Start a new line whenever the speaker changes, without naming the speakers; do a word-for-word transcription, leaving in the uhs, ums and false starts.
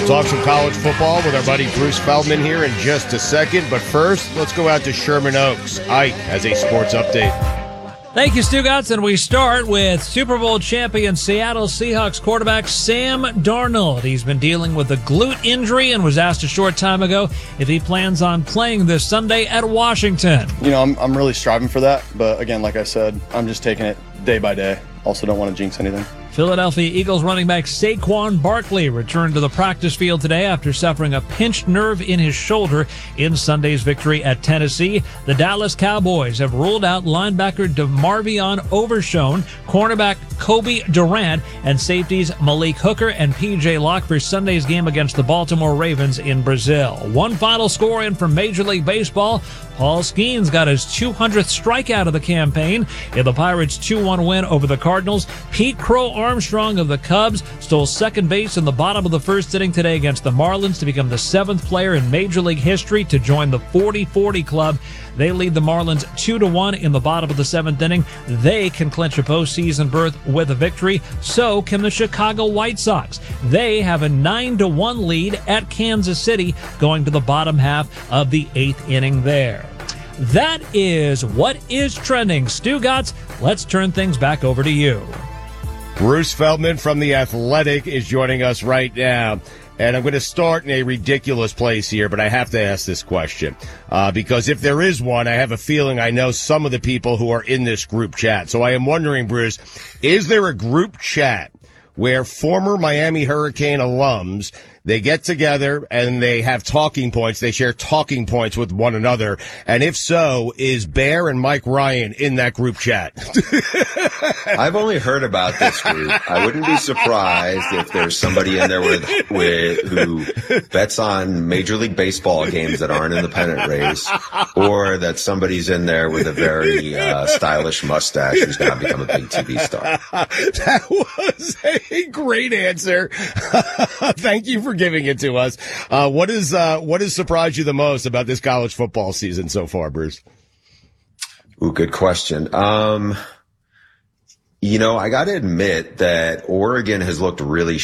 We'll talk some college football with our buddy Bruce Feldman here in just a second. But first, let's go out to Sherman Oaks. Ike has a sports update.
Thank you, Stugotz, and we start with Super Bowl champion Seattle Seahawks quarterback Sam Darnold. He's been dealing with a glute injury and was asked a short time ago if he plans on playing this Sunday at Washington.
You know, I'm, I'm really striving for that, but again, like I said, I'm just taking it day by day. Also don't want to jinx anything.
Philadelphia Eagles running back Saquon Barkley returned to the practice field today after suffering a pinched nerve in his shoulder in Sunday's victory at Tennessee. The Dallas Cowboys have ruled out linebacker DeMarvion Overshown, cornerback Kobe Durant, and safeties Malik Hooker and P J Locke for Sunday's game against the Baltimore Ravens in Brazil. One final score in from Major League Baseball. Paul Skeens got his two hundredth strikeout of the campaign in the Pirates' two one win over the Cardinals. Pete Crow Armstrong of the Cubs stole second base in the bottom of the first inning today against the Marlins to become the seventh player in Major League history to join the forty forty club. They lead the Marlins two to one in the bottom of the seventh inning. They can clinch a postseason berth with a victory. So can the Chicago White Sox. They have a nine to one lead at Kansas City going to the bottom half of the eighth inning there. That is what is trending. Stugotz, let's turn things back over to you.
Bruce Feldman from The Athletic is joining us right now. And I'm going to start in a ridiculous place here, but I have to ask this question. Uh, because if there is one, I have a feeling I know some of the people who are in this group chat. So I am wondering, Bruce, is there a group chat where former Miami Hurricane alums, they get together and they have talking points, they share talking points with one another? And if so, is Bear and Mike Ryan in that group chat?
I've only heard about this group. I wouldn't be surprised if there's somebody in there with, with who bets on Major League Baseball games that aren't in the pennant race, or that somebody's in there with a very uh, stylish mustache who's going to become a big T V star.
That was a great answer. Thank you for giving it to us. Uh, what is, uh, what has surprised you the most about this college football season so far, Bruce?
Ooh, good question. Um, you know, I got to admit that Oregon has looked really